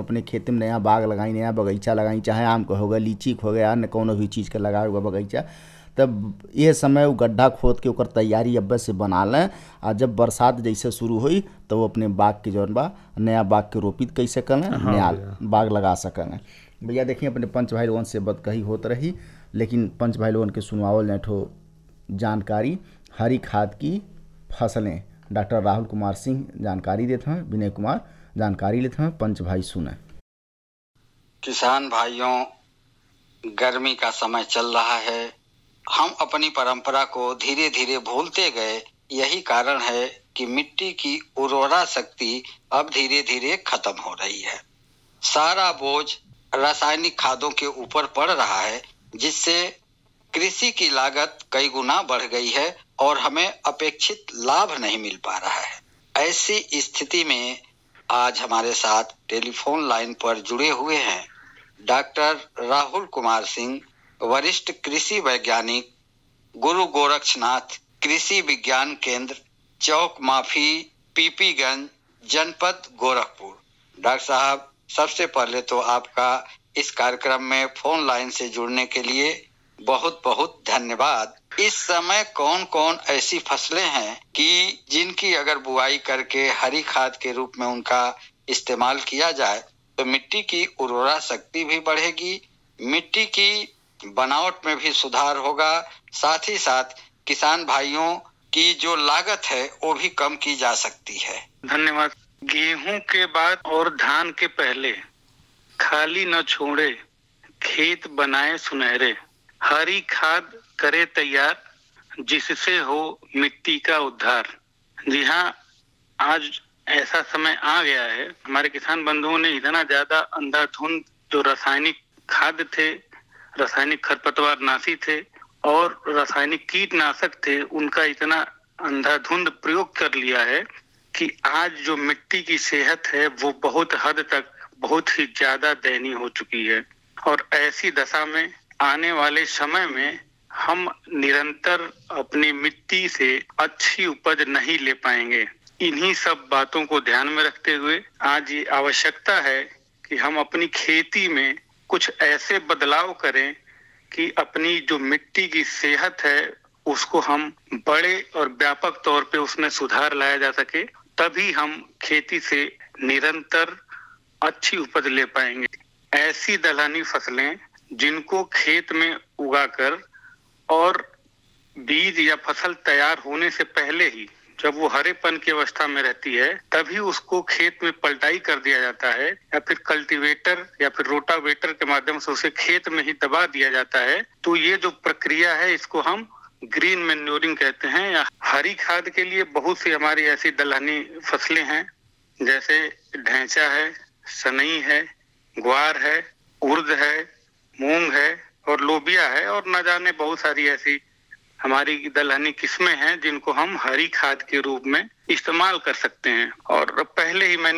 अपने खेत में नया बाग लगाई, नया बगीचा लगाई, चाहे आम का हो गया, लीची हो गया, अन्य कोनो भी चीज़ के लगाए हुआ बगीचा, तब ये समय वो गड्ढा खोद के ओकर तैयारी अब्बे से बना लें। आ जब बरसात जैसे शुरू हुई तो वो अपने बाग के जौन बा नया बाग के रोपित कई सकल, नया बाग लगा सकल। भैया देखिए, अपने पंच भाई लोगन से बदकही होत रही, लेकिन पंच भाई लोगन के सुनवावल ने ठो जानकारी हरी खाद की फसलें डॉक्टर राहुल कुमार सिंह जानकारी देते हैं, विनय कुमार जानकारी लेते हैं। पंच भाई सुने। किसान भाइयों, गर्मी का समय चल रहा है, हम अपनी परंपरा को धीरे धीरे भूलते गए। यही कारण है कि मिट्टी की उर्वरा शक्ति अब धीरे धीरे खत्म हो रही है। सारा बोझ रासायनिक खादों के ऊपर पड़ रहा है, जिससे कृषि की लागत कई गुना बढ़ गई है और हमें अपेक्षित लाभ नहीं मिल पा रहा है। ऐसी स्थिति में आज हमारे साथ टेलीफोन लाइन पर जुड़े हुए हैं डॉक्टर राहुल कुमार सिंह, वरिष्ठ कृषि वैज्ञानिक, गुरु गोरक्षनाथ कृषि विज्ञान केंद्र, चौक माफी, पीपीगंज, जनपद गोरखपुर। डॉक्टर साहब, सबसे पहले तो आपका इस कार्यक्रम में फोन लाइन से जुड़ने के लिए बहुत बहुत धन्यवाद। इस समय कौन कौन ऐसी फसलें हैं कि जिनकी अगर बुआई करके हरी खाद के रूप में उनका इस्तेमाल किया जाए तो मिट्टी की उर्वरा शक्ति भी बढ़ेगी, मिट्टी की बनावट में भी सुधार होगा, साथ ही साथ किसान भाइयों की जो लागत है वो भी कम की जा सकती है। धन्यवाद। गेहूं के बाद और धान के पहले खाली न छोड़े, खेत बनाए सुनहरे, हरी खाद करे तैयार, जिससे हो मिट्टी का उद्धार। जी हाँ, आज ऐसा समय आ गया है, हमारे किसान बंधुओं ने इतना ज्यादा अंधाधुंध जो रासायनिक खाद थे, रासायनिक खरपतवार नाशी थे और रासायनिक कीटनाशक थे, उनका इतना अंधाधुंध प्रयोग कर लिया है कि आज जो मिट्टी की सेहत है वो बहुत हद तक बहुत ही ज्यादा दयनीय हो चुकी है। और ऐसी दशा में आने वाले समय में हम निरंतर अपनी मिट्टी से अच्छी उपज नहीं ले पाएंगे। इन्हीं सब बातों को ध्यान में रखते हुए आज ये आवश्यकता है कि हम अपनी खेती में कुछ ऐसे बदलाव करें कि अपनी जो मिट्टी की सेहत है उसको हम बड़े और व्यापक तौर पे उसमें सुधार लाया जा सके, तभी हम खेती से निरंतर अच्छी उपज ले पाएंगे। ऐसी दलहनी फसलें जिनको खेत में उगाकर और बीज या फसल तैयार होने से पहले ही जब वो हरेपन की अवस्था में रहती है तभी उसको खेत में पलटाई कर दिया जाता है या फिर कल्टीवेटर या फिर रोटावेटर के माध्यम से उसे खेत में ही दबा दिया जाता है। तो ये जो प्रक्रिया है इसको हम ग्रीन मैन्योरिंग कहते हैं। या हरी खाद के लिए बहुत सी हमारी ऐसी दलहनी फसलें हैं, जैसे ढैंचा है, सनई है, ग्वार है, उर्द है, मूंग है और लोबिया है, और न जाने बहुत सारी ऐसी हमारी दलहनी किस्में हैं जिनको हम हरी खाद के रूप में इस्तेमाल कर सकते हैं। और पहले ही मैंने